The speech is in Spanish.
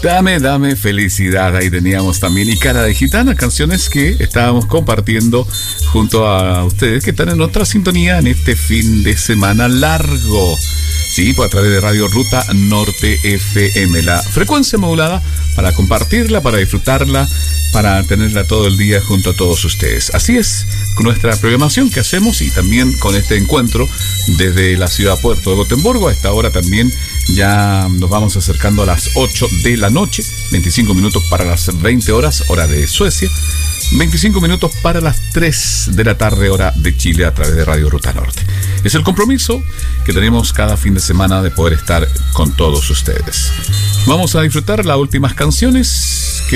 Dame felicidad. Ahí teníamos también Y Cara de Gitana, canciones que estábamos compartiendo junto a ustedes que están en otra sintonía en este fin de semana largo. Sí, pues a través de Radio Ruta Norte FM, la frecuencia modulada para compartirla, para disfrutarla, para tenerla todo el día junto a todos ustedes. Así es, con nuestra programación que hacemos y también con este encuentro desde la ciudad Puerto de Gotemburgo. A esta hora también ya nos vamos acercando a las 8 de la noche, 25 minutos para las 20 horas, hora de Suecia, 25 minutos para las 3 de la tarde, hora de Chile, a través de Radio Ruta Norte. Es el compromiso que tenemos cada fin de semana de poder estar con todos ustedes. Vamos a disfrutar las últimas canciones